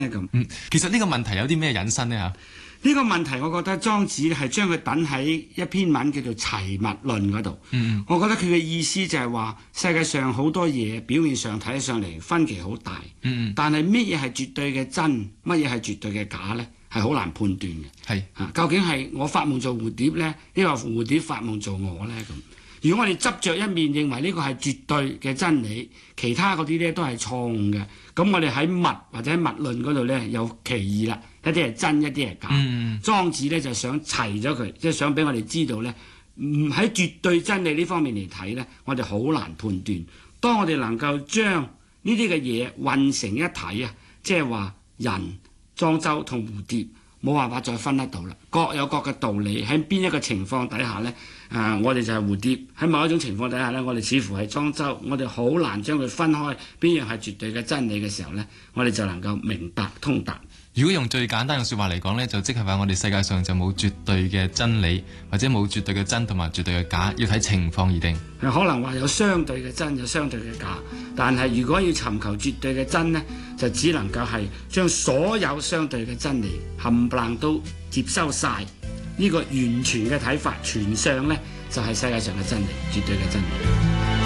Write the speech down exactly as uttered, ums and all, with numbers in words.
咁。 嗯，其實呢個問題有啲咩引申呢？嚇？ 呢個問題，我覺得莊子係將佢等喺一篇文叫做《齊物論》嗰度。 嗯， 我覺得佢嘅意思就係話，世界上好多嘢表面上睇上嚟分歧好大， 嗯， 但係乜嘢係絕對嘅真，乜嘢係絕對嘅假呢？係好難判斷嘅。 係啊，究竟係我發夢做蝴蝶呢？抑或蝴蝶發夢做我呢？咁如果我哋執着一面，認為呢個係絕對嘅真理，其他嗰啲呢都係錯誤嘅，咁我哋喺物或者喺物論嗰度呢，有歧義啦，一啲係真，一啲係假。 嗯， 莊子呢就想齊咗佢，即係想俾我哋知道呢，唔喺絕對真理呢方面嚟睇呢，我哋好難判斷。當我哋能夠將呢啲嘅嘢混成一體啊，即係話人、莊周同蝴蝶冇辦法再分得到啦，各有各嘅道理。喺邊一個情況底下呢？啊、呃，我哋就係蝴蝶；喺某一種情況底下呢，我哋似乎係莊周。我哋好難將佢分開，邊樣係絕對嘅真理嘅時候呢，我哋就能夠明白通達。 如果用最簡單嘅説話嚟講呢，就即係話我哋世界上就冇絕對嘅真理，或者冇絕對嘅真同埋絕對嘅假，要睇情況而定。 可能話有相對嘅真，有相對嘅假，但係如果要尋求絕對嘅真呢，就只能夠係將所有相對嘅真理冚唪唥都接收晒。呢個完全嘅睇法，全相呢，就係世界上嘅真理，絕對嘅真理。